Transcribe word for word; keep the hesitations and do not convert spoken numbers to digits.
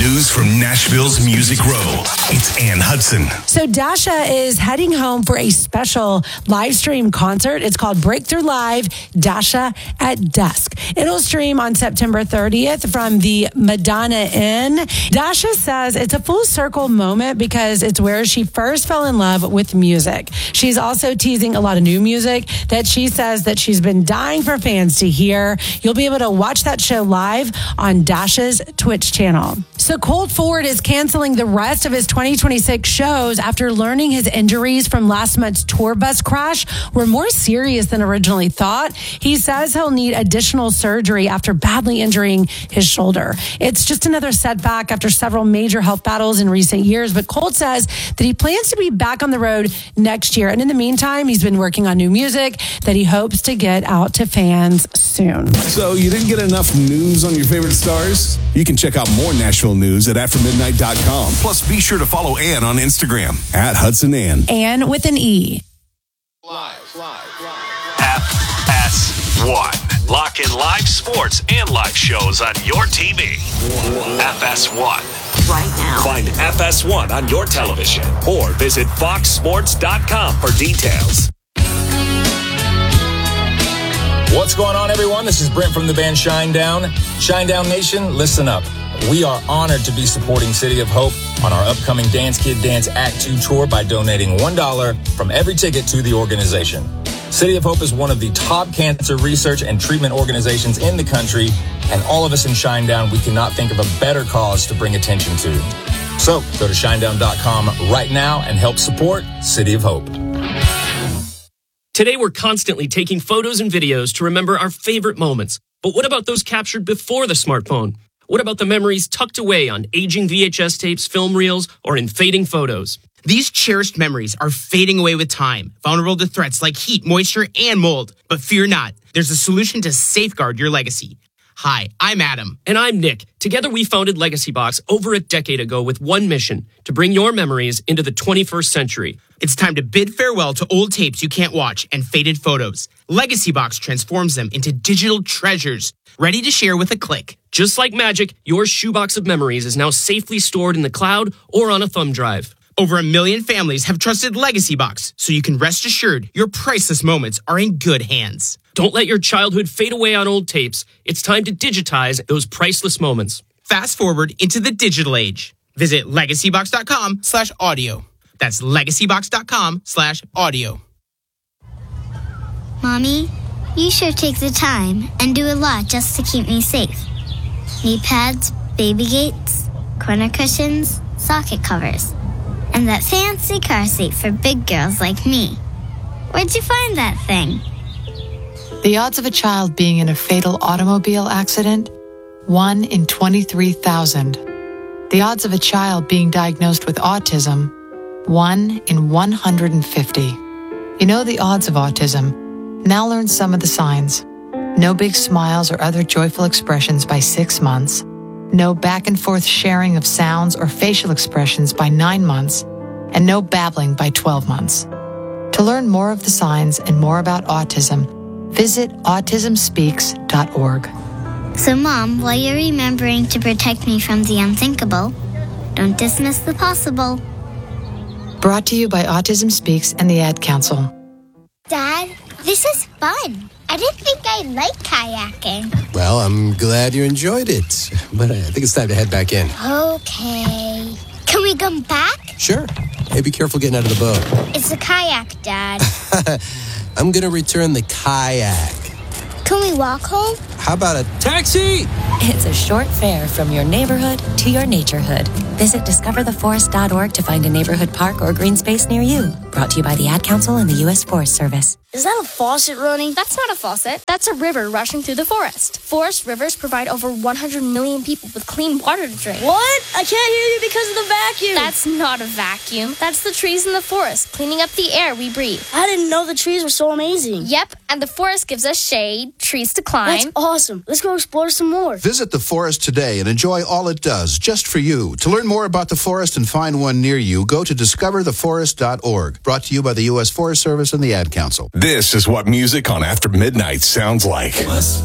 News from Nashville's Music Row. It's Ann Hudson. So Dasha is heading home for a special live stream concert. It's called Breakthrough Live, Dasha at Dusk. It'll stream on September thirtieth from the Madonna Inn. Dasha says it's a full circle moment because it's where she first fell in love with music. She's also teasing a lot of new music that she says that she's been dying for fans to hear. You'll be able to watch that show live on Dasha's Twitch channel. So Colt Ford is canceling the rest of his twenty twenty-six shows after learning his injuries from last month's tour bus crash were more serious than originally thought. He says he'll need additional surgery after badly injuring his shoulder. It's just another setback after several major health battles in recent years, but Colt says that he plans to be back on the road next year. And in the meantime, he's been working on new music that he hopes to get out to fans soon. So you didn't get enough news on your favorite stars? You can check out more Nashville news at after midnight dot com. Plus, be sure to follow Ann on Instagram. At Hudson Ann. Ann with an E. Live, live, live. F S one. Lock in live sports and live shows on your T V. F S one. Right now. Find F S one on your television or visit fox sports dot com for details. What's going on, everyone? This is Brent from the band Shinedown. Shinedown Nation, listen up. We are honored to be supporting City of Hope on our upcoming Dance Kid Dance Act two tour by donating one dollar from every ticket to the organization. City of Hope is one of the top cancer research and treatment organizations in the country, and all of us in Shinedown, we cannot think of a better cause to bring attention to. So go to shinedown dot com right now and help support City of Hope. Today, we're constantly taking photos and videos to remember our favorite moments. But what about those captured before the smartphone? What about the memories tucked away on aging V H S tapes, film reels, or in fading photos? These cherished memories are fading away with time, vulnerable to threats like heat, moisture, and mold. But fear not, there's a solution to safeguard your legacy. Hi, I'm Adam. And I'm Nick. Together, we founded Legacy Box over a decade ago with one mission, to bring your memories into the twenty-first century. It's time to bid farewell to old tapes you can't watch and faded photos. Legacy Box transforms them into digital treasures, ready to share with a click. Just like magic, your shoebox of memories is now safely stored in the cloud or on a thumb drive. Over a million families have trusted Legacy Box, so you can rest assured your priceless moments are in good hands. Don't let your childhood fade away on old tapes. It's time to digitize those priceless moments. Fast forward into the digital age. Visit legacybox dot com slash audio. That's legacybox dot com slash audio. Mommy, you sure take the time and do a lot just to keep me safe. Knee pads, baby gates, corner cushions, socket covers, and that fancy car seat for big girls like me. Where'd you find that thing? The odds of a child being in a fatal automobile accident, one in twenty-three thousand. The odds of a child being diagnosed with autism, one in one hundred fifty. You know the odds of autism. Now learn some of the signs. No big smiles or other joyful expressions by six months. No back and forth sharing of sounds or facial expressions by nine months. And no babbling by twelve months. To learn more of the signs and more about autism, visit autism speaks dot org. So, Mom, while you're remembering to protect me from the unthinkable, don't dismiss the possible. Brought to you by Autism Speaks and the Ad Council. Dad, this is fun. I didn't think I'd like kayaking. Well, I'm glad you enjoyed it, but I think it's time to head back in. Okay. Can we come back? Sure. Hey, be careful getting out of the boat. It's a kayak, Dad. I'm going to return the kayak. Can we walk home? How about a taxi? It's a short fare from your neighborhood to your naturehood. Visit discover the forest dot org to find a neighborhood park or green space near you. Brought to you by the Ad Council and the U S Forest Service. Is that a faucet running? That's not a faucet. That's a river rushing through the forest. Forest rivers provide over one hundred million people with clean water to drink. What? I can't hear you because of the vacuum. That's not a vacuum. That's the trees in the forest, cleaning up the air we breathe. I didn't know the trees were so amazing. Yep, and the forest gives us shade, trees to climb. That's awesome. Let's go explore some more. Visit the forest today and enjoy all it does, just for you. To learn more about the forest and find one near you, go to discover the forest dot org. Brought to you by the U S Forest Service and the Ad Council. This is what music on After Midnight sounds like.